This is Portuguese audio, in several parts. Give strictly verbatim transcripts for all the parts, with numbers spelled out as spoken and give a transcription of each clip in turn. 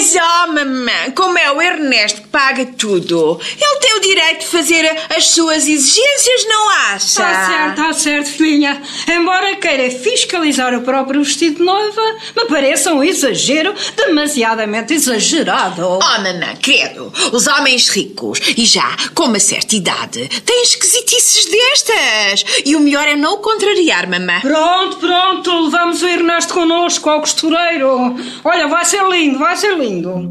Mas, oh, mamãe, como é o Ernesto que paga tudo, ele tem o direito de fazer as suas exigências, não acha? Está certo, está certo, filhinha. Embora queira fiscalizar o próprio vestido de noiva, me parece um exagero demasiadamente exagerado. Oh, mamãe, credo, os homens ricos e já com uma certa idade têm esquisitices destas. E o melhor é não o contrariar, mamãe. Pronto, pronto, levamos o Ernesto connosco ao costureiro. Olha, vai ser lindo, vai ser lindo.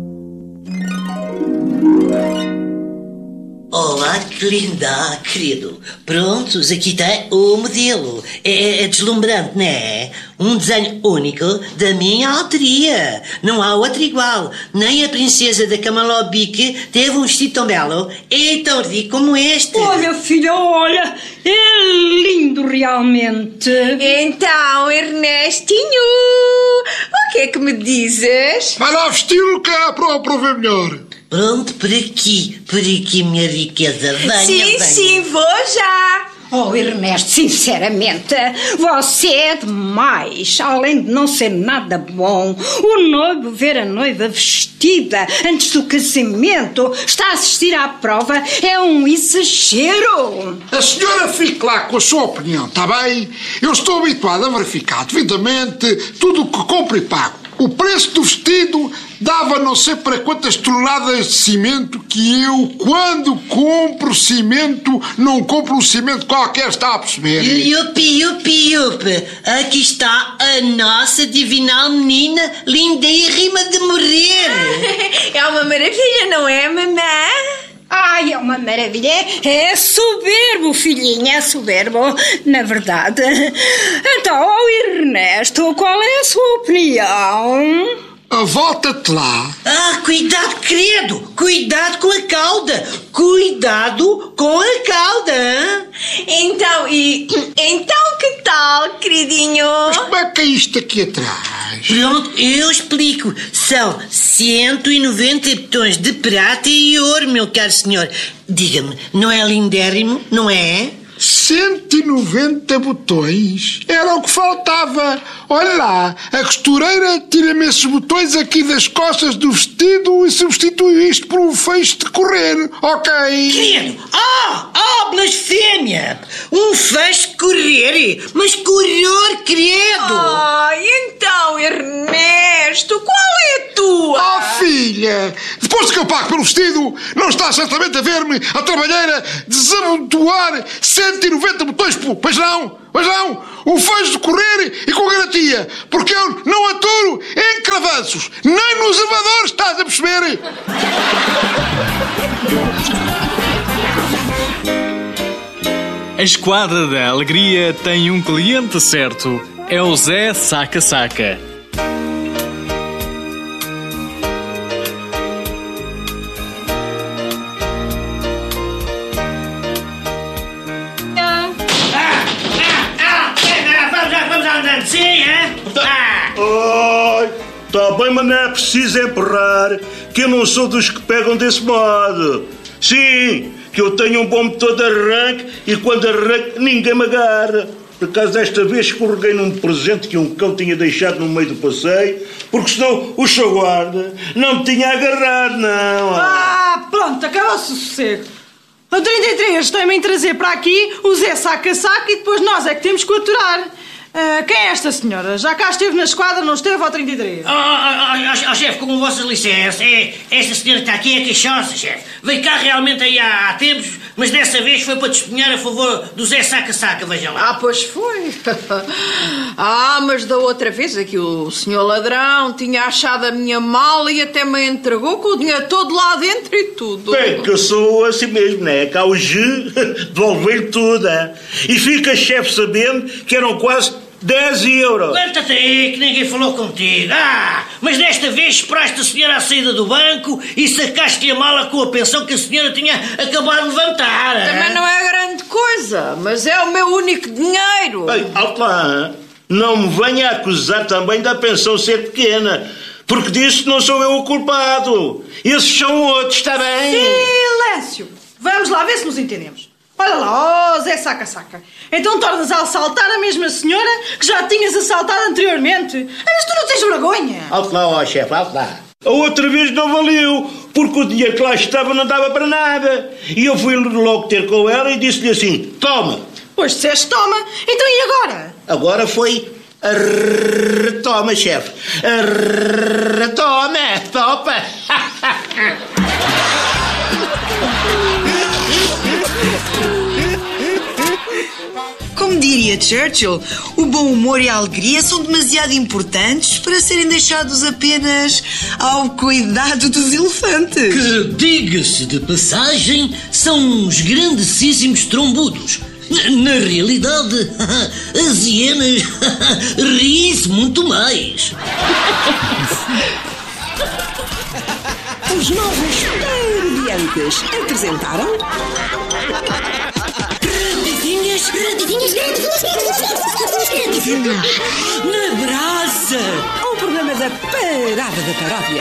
Olá, que linda, querido. Prontos, aqui tem o modelo. É, é deslumbrante, não é? Um desenho único da minha autoria. Não há outro igual. Nem a princesa da Camalobique teve um vestido tão belo e tão rico como este. Olha, filha, olha. É lindo, realmente. Então, Ernestinho, o que é que me dizes? Vai lá vesti-lo cá para, para ver melhor. Pronto, por aqui, por aqui, minha riqueza. Venha, sim, venha. sim, vou já. Oh, Ernesto, sinceramente, você é demais. Além de não ser nada bom, o noivo ver a noiva vestida antes do casamento, está a assistir à prova, é um exagero. A senhora fique lá com a sua opinião, está bem? Eu estou habituado a verificar devidamente tudo o que compro e pago. O preço do vestido dava não sei para quantas toneladas de cimento que eu, quando compro cimento, não compro um cimento qualquer, está a perceber? Yupi, yupi, yupi. Aqui está a nossa divinal menina, linda e rima de morrer. É uma maravilha, não é, mamãe? Ai, é uma maravilha. É soberbo, filhinha, é soberbo, na verdade. Então, oh Ernesto, qual é a sua opinião? Volta-te lá. Ah, cuidado, querido. Cuidado com a cauda. Cuidado com a cauda. Hein? Então, e... Então, que tal, queridinho? Mas como é que é isto aqui atrás? Pronto, eu explico. São cento e noventa botões de prata e ouro, meu caro senhor. Diga-me, não é lindérrimo, não é? cento e noventa botões. Era o que faltava. Olha lá, a costureira tira-me esses botões aqui das costas do vestido e substitui isto por um feixe de correr, ok? Querido, ah, ah, blasfémia! Um feixe de correr, mas correr, querido! Ai, então, Ernesto, qual é a tua? Oh, filha, depois que eu pago pelo vestido, não está certamente a ver-me a trabalheira desamontoar cento e noventa botões, pois não? Pois não? Um feixe de correr e com garantia, porque eu não aturo em cravanços, nem nos elevadores, estás a perceber? A Esquadra da Alegria tem um cliente certo. É o Zé Saca Saca. Sim, é? Ah. Ai, tá bem, mas não é preciso empurrar, que eu não sou dos que pegam desse modo. Sim, que eu tenho um bom motor de arranque e quando arranque ninguém me agarra. Por acaso desta vez escorreguei num presente que um cão tinha deixado no meio do passeio, porque senão o seu guarda não me tinha agarrado, não. Ah, pronto, acabou-se o sossego. O trinta e três tem-me em trazer para aqui o Zé Saca Saca e depois nós é que temos que o aturar. Uh, quem é esta senhora? Já cá esteve na esquadra, não esteve ao trinta e três? Oh, oh, oh, oh, chefe, com vossa licença, é, esta senhora que está aqui é queixosa, chefe. Veio cá realmente aí há, há tempos, mas dessa vez foi para testemunhar a favor do Zé Saca Saca, veja lá. Ah, pois foi. Ah, mas da outra vez aqui o senhor ladrão tinha achado a minha mala e até me entregou com o dinheiro todo lá dentro e tudo. Bem, que eu sou assim mesmo, né? Cá o G devolver tudo, hein? E fica, chefe, sabendo que eram quase dez euros. Levanta-te aí, que ninguém falou contigo. Ah, mas desta vez esperaste a senhora à saída do banco e sacaste-lhe a mala com a pensão que a senhora tinha acabado de levantar. Também não é grande coisa, mas é o meu único dinheiro. Ei, alto lá, hein? Não me venha acusar também da pensão ser pequena, porque disso não sou eu o culpado. Esses são outros, está bem? Silêncio! Vamos lá ver se nos entendemos. Olha lá, oh Zé Saca Saca. Então tornas a assaltar a mesma senhora que já tinhas assaltado anteriormente. Mas tu não tens vergonha? Alto lá, ó chefe, alto lá. A outra vez não valeu, porque o dinheiro que lá estava não dava para nada. E eu fui logo ter com ela e disse-lhe assim, toma. Pois disseste toma, então e agora? Agora foi... Retoma, chefe. Retoma, topa. Como diria Churchill, o bom humor e a alegria são demasiado importantes para serem deixados apenas ao cuidado dos elefantes. Que, diga-se de passagem, são uns grandíssimos trombudos. Na realidade, as hienas riem-se muito mais. Os novos Parodiantes apresentaram... Radinhas, radinhas, radinhas, na brasa. Um programa da Parada da Paródia.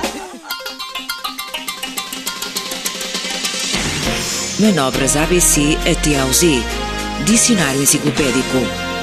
Manobras A B C até ao Z. Dicionário enciclopédico.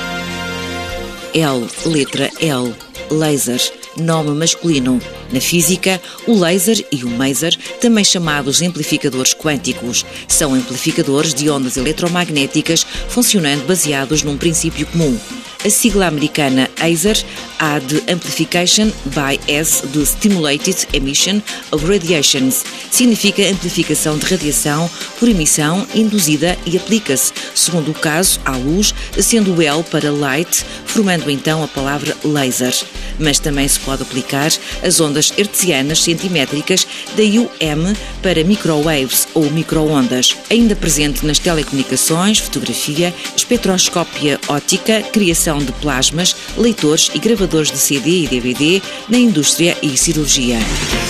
L, letra L. Lasers, nome masculino. Na física, o laser e o maser, também chamados amplificadores quânticos, são amplificadores de ondas eletromagnéticas funcionando baseados num princípio comum. A sigla americana A S E R, A de Amplification by S de Stimulated Emission of Radiations, significa amplificação de radiação por emissão induzida e aplica-se, segundo o caso, à luz, sendo o L para light, formando então a palavra laser. Mas também se pode aplicar as ondas hertzianas centimétricas, daí o M para microwaves ou microondas, ainda presente nas telecomunicações, fotografia, espectroscópia óptica, criação de plasmas, leitores e gravadores de C D e D V D, na indústria e cirurgia.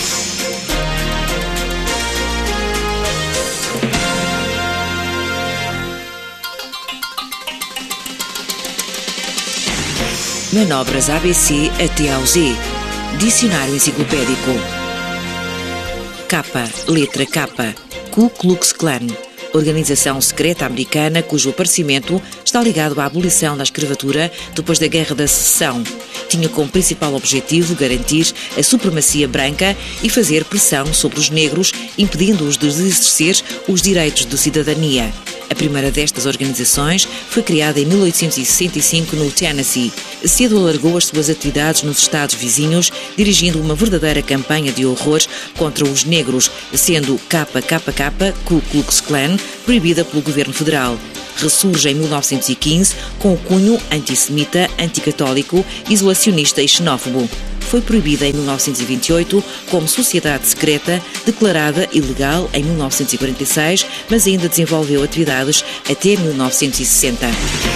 Manobras A B C até ao Z. Dicionário enciclopédico. K, letra K. Ku Klux Klan. Organização secreta americana cujo aparecimento está ligado à abolição da escravatura depois da Guerra da Secessão. Tinha como principal objetivo garantir a supremacia branca e fazer pressão sobre os negros, impedindo-os de exercer os direitos de cidadania. A primeira destas organizações foi criada em mil oitocentos e sessenta e cinco no Tennessee. Cedo alargou as suas atividades nos estados vizinhos, dirigindo uma verdadeira campanha de horror contra os negros, sendo K K K, Ku Klux Klan, proibida pelo governo federal. Ressurge em mil novecentos e quinze com o cunho antissemita, anticatólico, isolacionista e xenófobo. Foi proibida em mil novecentos e vinte e oito como sociedade secreta, declarada ilegal em mil novecentos e quarenta e seis, mas ainda desenvolveu atividades até mil novecentos e sessenta.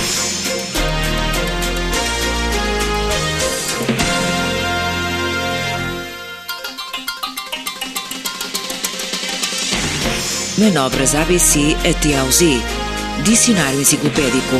Manobras A B C até ao Z. Dicionário enciclopédico.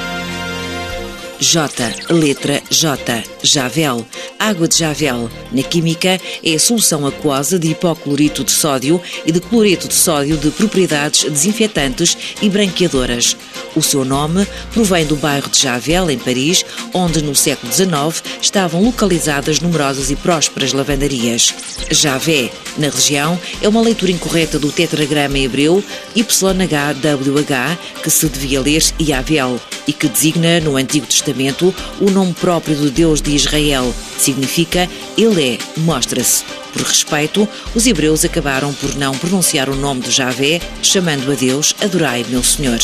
J, letra J. Javel. Água de Javel. Na química, é a solução aquosa de hipoclorito de sódio e de cloreto de sódio de propriedades desinfetantes e branqueadoras. O seu nome provém do bairro de Javel, em Paris, onde no século dezenove estavam localizadas numerosas e prósperas lavandarias. Javé, na região, é uma leitura incorreta do tetragrama hebreu Y H W H, que se devia ler Yavel, e que designa no Antigo Testamento o nome próprio do Deus de Israel. Significa Ele é, mostra-se. Por respeito, os hebreus acabaram por não pronunciar o nome de Javé, chamando a Deus Adorai, meu Senhor.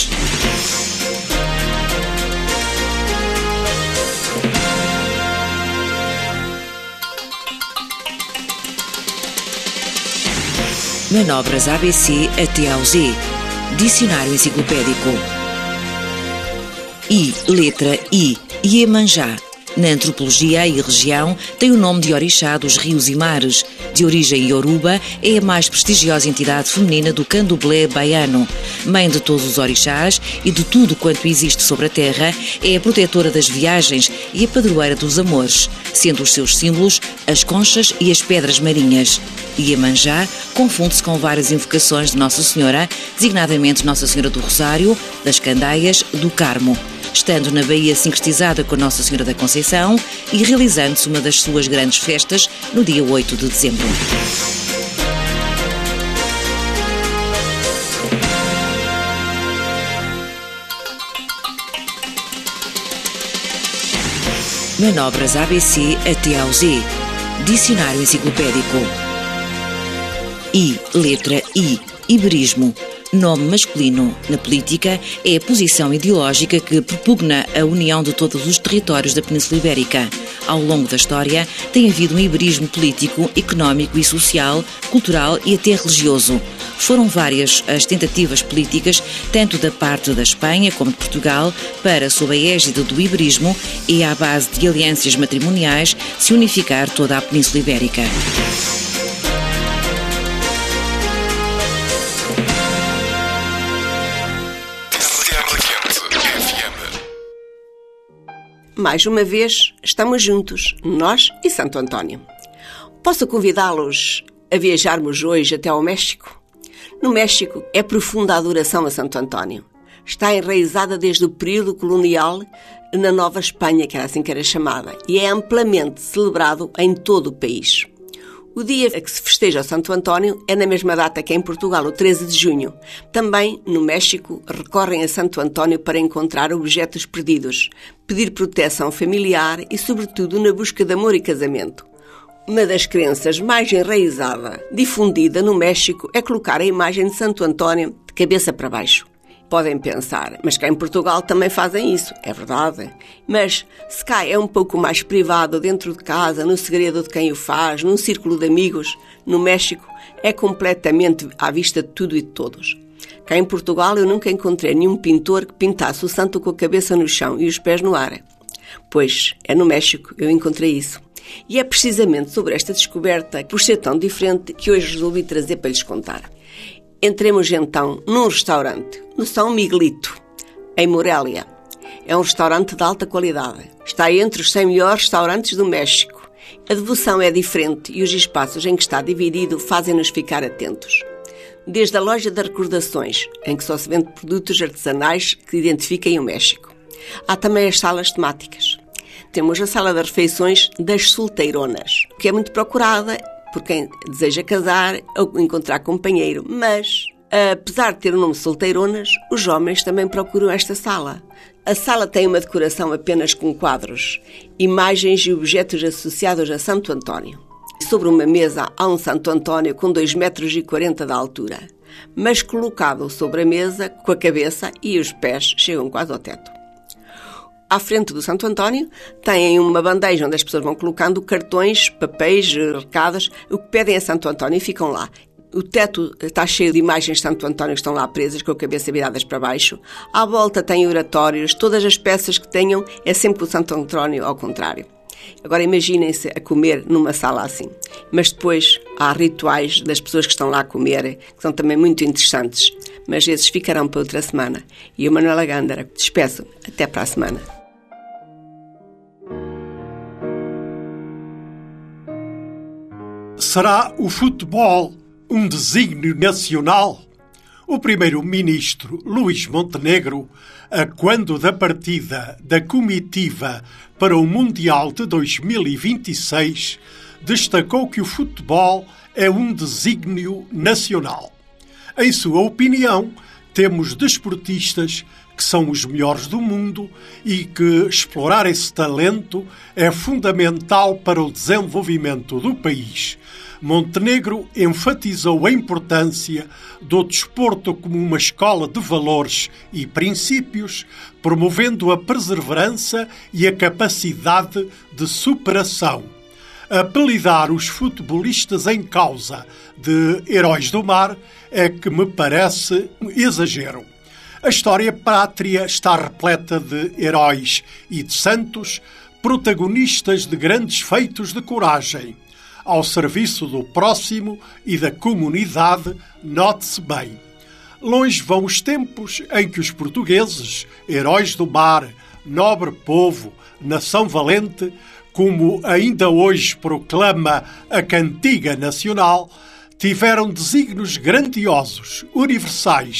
Manobras A B C até ao Z. Dicionário enciclopédico. I, letra I. Iemanjá. Na antropologia, a região tem o nome de orixá dos rios e mares. De origem ioruba, é a mais prestigiosa entidade feminina do candomblé baiano. Mãe de todos os orixás e de tudo quanto existe sobre a terra, é a protetora das viagens e a padroeira dos amores, sendo os seus símbolos as conchas e as pedras marinhas. Iemanjá confunde-se com várias invocações de Nossa Senhora, designadamente Nossa Senhora do Rosário, das Candeias, do Carmo. estando na Baía sincretizada com Nossa Senhora da Conceição e realizando-se uma das suas grandes festas no dia oito de dezembro. Manobras A B C até ao Z. Dicionário enciclopédico. I, letra I. Iberismo. Nome masculino na política é a posição ideológica que propugna a união de todos os territórios da Península Ibérica. Ao longo da história, tem havido um iberismo político, económico e social, cultural e até religioso. Foram várias as tentativas políticas, tanto da parte da Espanha como de Portugal, para, sob a égide do iberismo e à base de alianças matrimoniais, se unificar toda a Península Ibérica. Mais uma vez, estamos juntos, nós e Santo António. Posso convidá-los a viajarmos hoje até ao México? No México é profunda a adoração a Santo António. Está enraizada desde o período colonial na Nova Espanha, que era assim que era chamada, e é amplamente celebrado em todo o país. O dia a que se festeja o Santo António é na mesma data que em Portugal, o treze de junho. Também, no México, recorrem a Santo António para encontrar objetos perdidos, pedir proteção familiar e, sobretudo, na busca de amor e casamento. Uma das crenças mais enraizada, difundida no México, é colocar a imagem de Santo António de cabeça para baixo. Podem pensar, mas cá em Portugal também fazem isso, é verdade. Mas se cá é um pouco mais privado, dentro de casa, no segredo de quem o faz, num círculo de amigos, no México é completamente à vista de tudo e de todos. Cá em Portugal eu nunca encontrei nenhum pintor que pintasse o santo com a cabeça no chão e os pés no ar. Pois é no México eu encontrei isso. E é precisamente sobre esta descoberta, por ser tão diferente, que hoje resolvi trazer para lhes contar. Entremos então num restaurante, no São Miguelito, em Morelia. É um restaurante de alta qualidade. Está entre os cem melhores restaurantes do México. A devoção é diferente e os espaços em que está dividido fazem-nos ficar atentos. Desde a loja de recordações, em que só se vende produtos artesanais que identifiquem o México. Há também as salas temáticas. Temos a sala de refeições das solteironas, que é muito procurada por quem deseja casar ou encontrar companheiro, mas, apesar de ter o nome Solteironas, os homens também procuram esta sala. A sala tem uma decoração apenas com quadros, imagens e objetos associados a Santo António. Sobre uma mesa há um Santo António com dois metros e quarenta de altura, mas colocado sobre a mesa, com a cabeça e os pés chegam quase ao teto. À frente do Santo António têm uma bandeja onde as pessoas vão colocando cartões, papéis, recados, o que pedem a Santo António e ficam lá. O teto está cheio de imagens de Santo António que estão lá presas, com a cabeça viradas para baixo. À volta tem oratórios, todas as peças que tenham é sempre o Santo António ao contrário. Agora imaginem-se a comer numa sala assim. Mas depois há rituais das pessoas que estão lá a comer, que são também muito interessantes. Mas esses ficarão para outra semana. E eu, Manuela Gândara, despeço. Até para a semana. Será o futebol um desígnio nacional? O primeiro-ministro Luís Montenegro, a quando da partida da comitiva para o Mundial de dois mil e vinte e seis, destacou que o futebol é um desígnio nacional. Em sua opinião, temos desportistas que são os melhores do mundo e que explorar esse talento é fundamental para o desenvolvimento do país. Montenegro enfatizou a importância do desporto como uma escola de valores e princípios, promovendo a perseverança e a capacidade de superação. Apelidar os futebolistas em causa de heróis do mar é que me parece um exagero. A história pátria está repleta de heróis e de santos, protagonistas de grandes feitos de coragem. Ao serviço do próximo e da comunidade, note-se bem. Longe vão os tempos em que os portugueses, heróis do mar, nobre povo, nação valente, como ainda hoje proclama a cantiga nacional, tiveram desígnios grandiosos, universais,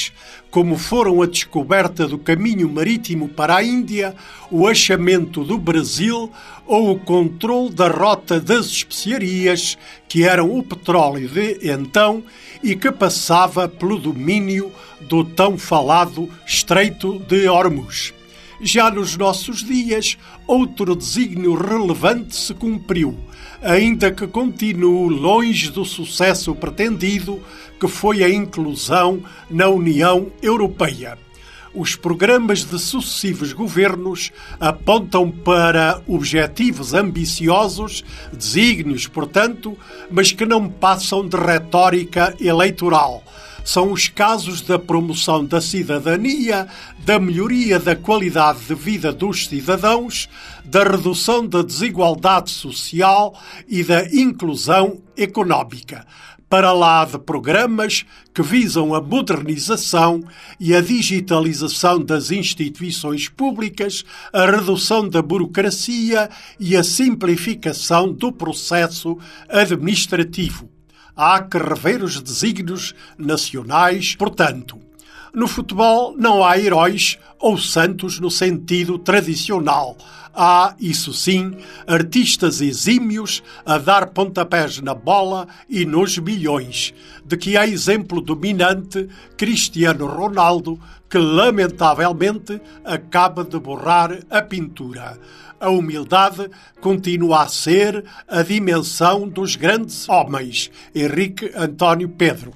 como foram a descoberta do caminho marítimo para a Índia, o achamento do Brasil ou o controle da rota das especiarias, que eram o petróleo de então e que passava pelo domínio do tão falado Estreito de Hormuz. Já nos nossos dias, outro desígnio relevante se cumpriu, ainda que continue longe do sucesso pretendido, que foi a inclusão na União Europeia. Os programas de sucessivos governos apontam para objetivos ambiciosos, desígnios, portanto, mas que não passam de retórica eleitoral. São os casos da promoção da cidadania, da melhoria da qualidade de vida dos cidadãos, da redução da desigualdade social e da inclusão económica, para lá de programas que visam a modernização e a digitalização das instituições públicas, a redução da burocracia e a simplificação do processo administrativo. Há que rever os desígnios nacionais, portanto. No futebol não há heróis ou santos no sentido tradicional. Há, isso sim, artistas exímios a dar pontapés na bola e nos milhões, de que há exemplo dominante Cristiano Ronaldo, que lamentavelmente acaba de borrar a pintura. A humildade continua a ser a dimensão dos grandes homens. Henrique António Pedro.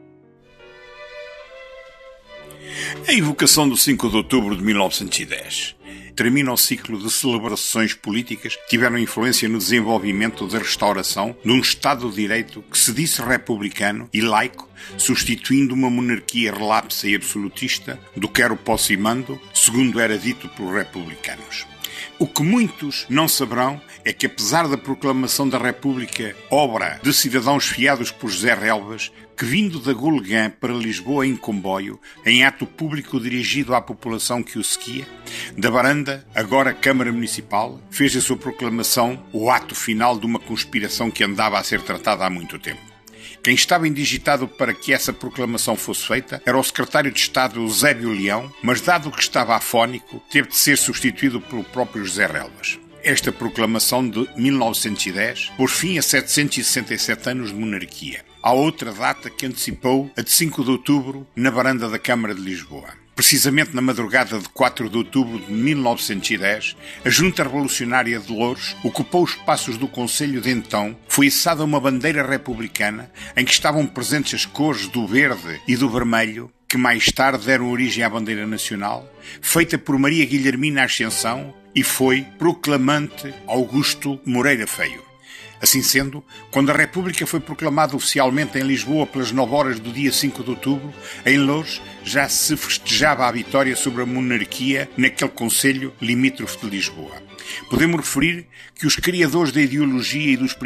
A evocação do cinco de outubro de mil novecentos e dez termina o ciclo de celebrações políticas que tiveram influência no desenvolvimento da restauração de um Estado de Direito que se disse republicano e laico, substituindo uma monarquia relapsa e absolutista do quero, posso e mando, segundo era dito pelos republicanos. O que muitos não saberão é que, apesar da proclamação da República, obra de cidadãos fiados por José Relvas, que vindo da Gulgã para Lisboa em comboio, em ato público dirigido à população que o seguia, da Baranda, agora Câmara Municipal, fez a sua proclamação o ato final de uma conspiração que andava a ser tratada há muito tempo. Quem estava indigitado para que essa proclamação fosse feita era o secretário de Estado Eusébio Leão, mas dado que estava afónico, teve de ser substituído pelo próprio José Relvas. Esta proclamação de mil novecentos e dez pôs fim a setecentos e sessenta e sete anos de monarquia. Há outra data que antecipou a de cinco de outubro na varanda da Câmara de Lisboa. Precisamente na madrugada de quatro de outubro de mil novecentos e dez, a Junta Revolucionária de Louros ocupou os espaços do Conselho de então, foi içada uma bandeira republicana em que estavam presentes as cores do verde e do vermelho, que mais tarde deram origem à bandeira nacional, feita por Maria Guilhermina Ascensão e foi proclamante Augusto Moreira Feio. Assim sendo, quando a República foi proclamada oficialmente em Lisboa pelas nove horas do dia cinco de outubro, em Loures já se festejava a vitória sobre a monarquia naquele concelho limítrofe de Lisboa. Podemos referir que os criadores da ideologia e dos